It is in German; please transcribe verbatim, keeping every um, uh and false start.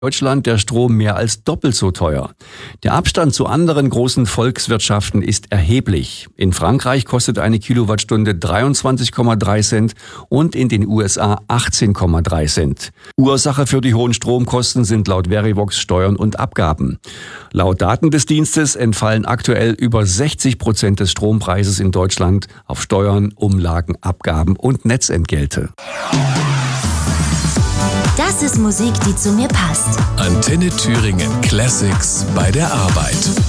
Deutschland der Strom mehr als doppelt so teuer. Der Abstand zu anderen großen Volkswirtschaften ist erheblich. In Frankreich kostet eine Kilowattstunde dreiundzwanzig Komma drei Cent und in den U S A achtzehn Komma drei Cent. Ursache für die hohen Stromkosten sind laut Verivox Steuern und Abgaben. Laut Daten des Dienstes entfallen aktuell über sechzig Prozent des Strompreises in Deutschland auf Steuern, Umlagen, Abgaben und Netzentgelte. Das ist Musik, die zu mir passt. Antenne Thüringen Classics bei der Arbeit.